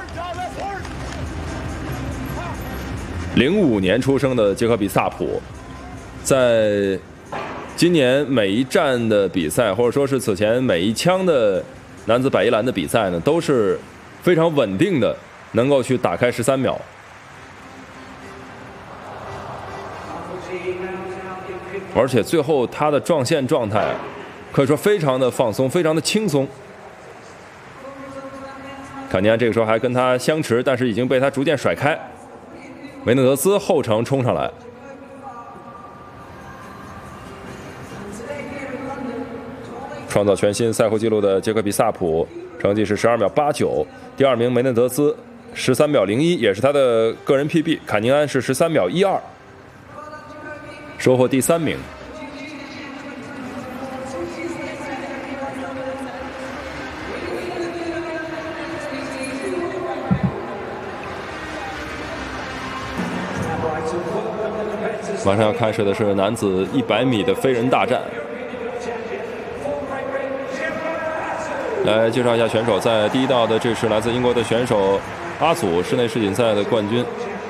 05年出生的杰克比萨普，在今年每一站的比赛，或者说是此前每一枪的男子百一栏的比赛呢，都是非常稳定的，能够去打开13秒。而且最后他的撞线状态可以说非常的放松，非常的轻松。坎尼安这个时候还跟他相持，但是已经被他逐渐甩开。梅内德斯后程冲上来，创造全新赛后纪录的杰克比萨普成绩是12秒89，第二名梅内德斯13秒01，也是他的个人 PB。坎尼安是13秒12，收获第3名。马上要开始的是男子100米的飞人大战。来介绍一下选手，在第一道的这是来自英国的选手阿祖，室内世锦赛的冠军。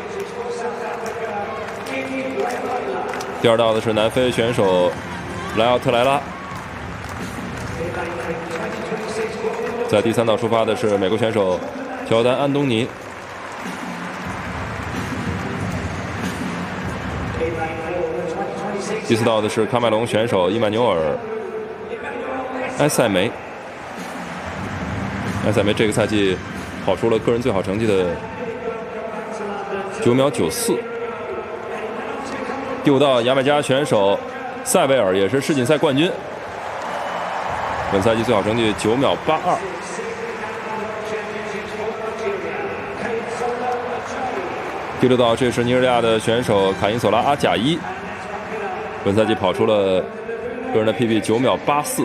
第二道的是南非选手莱奥特莱拉。在第三道出发的是美国选手乔丹安东尼。第四道的是喀麦隆选手伊曼纽尔埃塞梅。埃塞梅这个赛季跑出了个人最好成绩的9秒94。第五道牙买加选手塞维尔，也是世锦赛冠军，本赛季最好成绩9秒82。第六道这是尼日利亚的选手卡因索拉阿贾伊，本赛季跑出了个人的 PB 9秒84。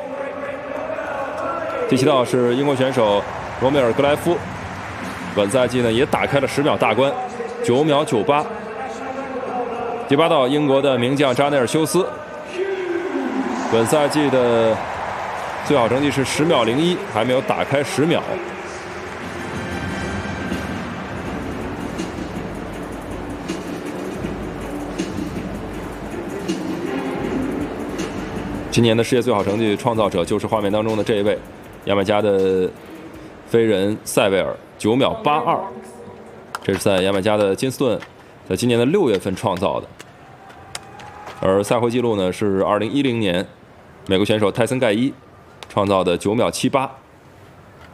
第七道是英国选手罗梅尔格莱夫，本赛季呢也打开了10秒大关，9秒98。第八道英国的名将扎内尔修斯，本赛季的最好成绩是10秒01，还没有打开10秒。今年的世界最好成绩创造者就是画面当中的这一位，牙买加的飞人塞维尔，9秒82，这是在牙买加的金斯顿，在今年的6月份创造的。而赛会纪录呢是2010年美国选手泰森盖伊创造的9秒78。